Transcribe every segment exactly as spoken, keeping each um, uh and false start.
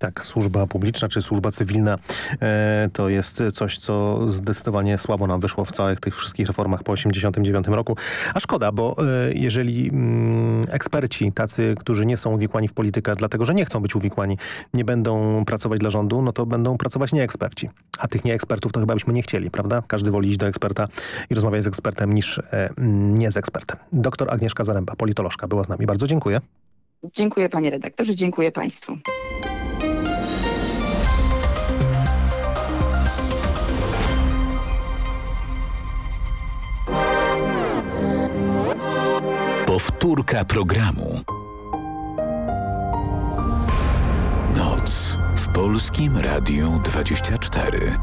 Tak, służba publiczna czy służba cywilna e, to jest coś, co zdecydowanie słabo nam wyszło w całych tych wszystkich reformach po osiemdziesiątym dziewiątym roku. A szkoda, bo e, jeżeli mm, eksperci, tacy, którzy nie są uwikłani w politykę, dlatego że nie chcą być uwikłani, nie będą pracować dla rządu, no to będą pracować nieeksperci. A tych nieekspertów to chyba byśmy nie chcieli, prawda? Każdy woli iść do eksperta i rozmawiać z ekspertem niż e, nie z ekspertem. Doktor Agnieszka Zaręba, politolożka, była z nami. Bardzo dziękuję. Dziękuję panie redaktorze, dziękuję państwu. Powtórka programu. Noc w Polskim Radiu dwadzieścia cztery.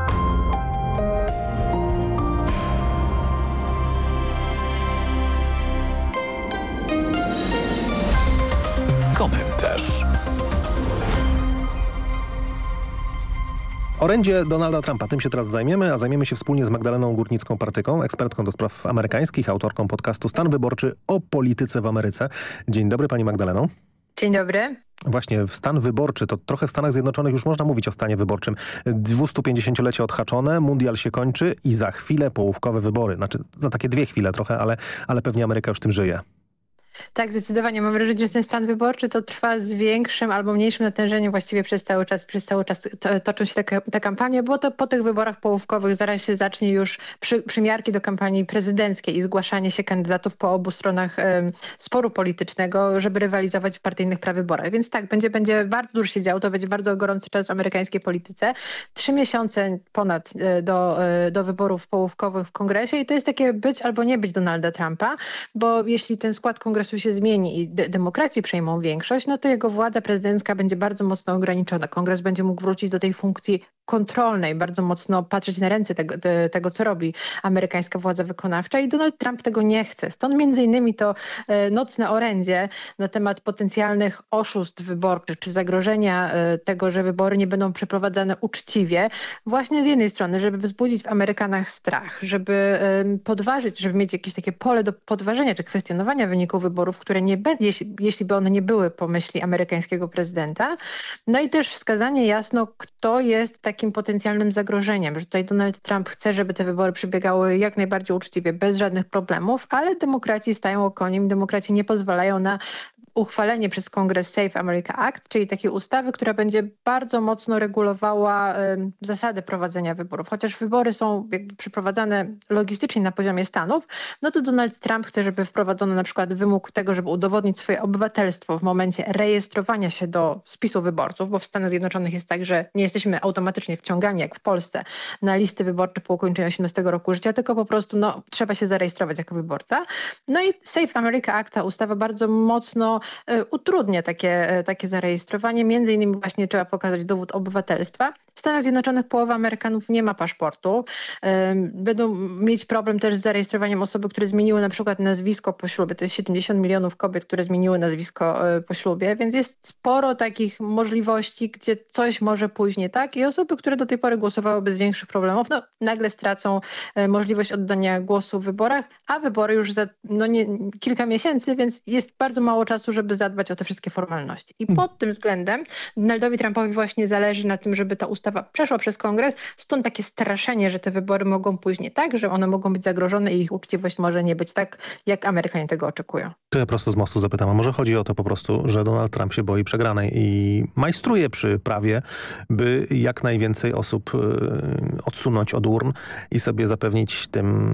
Komentarz. Orędzie Donalda Trumpa. Tym się teraz zajmiemy, a zajmiemy się wspólnie z Magdaleną Górnicką-Partyką, ekspertką do spraw amerykańskich, autorką podcastu Stan Wyborczy o polityce w Ameryce. Dzień dobry pani Magdaleno. Dzień dobry. Właśnie, stan wyborczy, to trochę w Stanach Zjednoczonych już można mówić o stanie wyborczym. dwustupięćdziesięciolecie odhaczone, mundial się kończy i za chwilę połówkowe wybory. Znaczy za takie dwie chwile trochę, ale, ale pewnie Ameryka już tym żyje. Tak, zdecydowanie. Mam wrażenie, że ten stan wyborczy to trwa z większym albo mniejszym natężeniem właściwie przez cały czas. Przez cały czas to, toczą się te, te kampanie, bo to po tych wyborach połówkowych zaraz się zacznie już przy, przymiarki do kampanii prezydenckiej i zgłaszanie się kandydatów po obu stronach um, sporu politycznego, żeby rywalizować w partyjnych prawyborach. Więc tak, będzie, będzie bardzo dużo się działo. To będzie bardzo gorący czas w amerykańskiej polityce. Trzy miesiące ponad do, do wyborów połówkowych w kongresie i to jest takie być albo nie być Donalda Trumpa, bo jeśli ten skład kongresu się zmieni i de demokraci przejmą większość, no to jego władza prezydencka będzie bardzo mocno ograniczona. Kongres będzie mógł wrócić do tej funkcji kontrolnej, bardzo mocno patrzeć na ręce tego, te, tego, co robi amerykańska władza wykonawcza i Donald Trump tego nie chce. Stąd między innymi to e, nocne orędzie na temat potencjalnych oszustw wyborczych, czy zagrożenia e, tego, że wybory nie będą przeprowadzane uczciwie, właśnie z jednej strony, żeby wzbudzić w Amerykanach strach, żeby e, podważyć, żeby mieć jakieś takie pole do podważenia, czy kwestionowania wyników wyborów, które nie będzie, jeśli, jeśli by one nie były po myśli amerykańskiego prezydenta. No i też wskazanie jasno, kto jest takim potencjalnym zagrożeniem, że tutaj Donald Trump chce, żeby te wybory przebiegały jak najbardziej uczciwie, bez żadnych problemów, ale demokraci stają okoniem, demokraci nie pozwalają na uchwalenie przez Kongres Safe America Act, czyli takiej ustawy, która będzie bardzo mocno regulowała y, zasady prowadzenia wyborów. Chociaż wybory są jakby przeprowadzane logistycznie na poziomie stanów, no to Donald Trump chce, żeby wprowadzono na przykład wymóg tego, żeby udowodnić swoje obywatelstwo w momencie rejestrowania się do spisu wyborców, bo w Stanach Zjednoczonych jest tak, że nie jesteśmy automatycznie wciągani, jak w Polsce, na listy wyborcze po ukończeniu osiemnastego roku życia, tylko po prostu no, trzeba się zarejestrować jako wyborca. No i Safe America Act, ta ustawa bardzo mocno utrudnia takie, takie zarejestrowanie. Między innymi właśnie trzeba pokazać dowód obywatelstwa. W Stanach Zjednoczonych połowa Amerykanów nie ma paszportu. Będą mieć problem też z zarejestrowaniem osoby, które zmieniły na przykład nazwisko po ślubie. To jest siedemdziesiąt milionów kobiet, które zmieniły nazwisko po ślubie, więc jest sporo takich możliwości, gdzie coś może pójść nie tak i osoby, które do tej pory głosowały bez większych problemów, no nagle stracą możliwość oddania głosu w wyborach, a wybory już za no nie, kilka miesięcy, więc jest bardzo mało czasu, żeby zadbać o te wszystkie formalności. I pod tym względem Donaldowi Trumpowi właśnie zależy na tym, żeby ta ustawa przeszła przez Kongres, stąd takie straszenie, że te wybory mogą pójść nie tak, że one mogą być zagrożone i ich uczciwość może nie być tak, jak Amerykanie tego oczekują. To ja prosto z mostu zapytam, a może chodzi o to po prostu, że Donald Trump się boi przegranej i majstruje przy prawie, by jak najwięcej osób y, odsunąć od urn i sobie zapewnić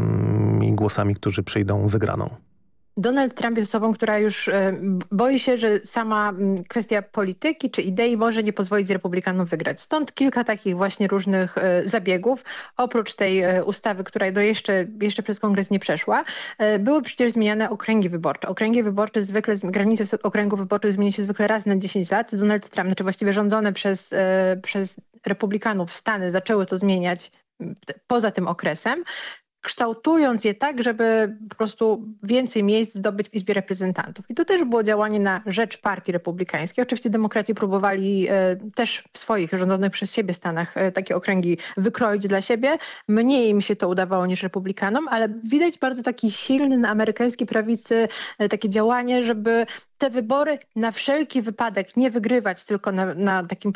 tymi głosami, którzy przyjdą, wygraną. Donald Trump jest osobą, która już e, boi się, że sama m, kwestia polityki czy idei może nie pozwolić Republikanom wygrać. Stąd kilka takich właśnie różnych e, zabiegów. Oprócz tej e, ustawy, która do jeszcze, jeszcze przez Kongres nie przeszła, e, były przecież zmieniane okręgi wyborcze. Okręgi wyborcze zwykle, granice okręgów wyborczych zmieni się zwykle raz na dziesięć lat. Donald Trump, znaczy właściwie rządzone przez, e, przez Republikanów Stany zaczęły to zmieniać poza tym okresem, kształtując je tak, żeby po prostu więcej miejsc zdobyć w Izbie Reprezentantów. I to też było działanie na rzecz partii republikańskiej. Oczywiście demokraci próbowali e, też w swoich rządzonych przez siebie stanach e, takie okręgi wykroić dla siebie. Mniej im się to udawało niż republikanom, ale widać bardzo taki silny na amerykańskiej prawicy e, takie działanie, żeby te wybory na wszelki wypadek nie wygrywać tylko na, na takim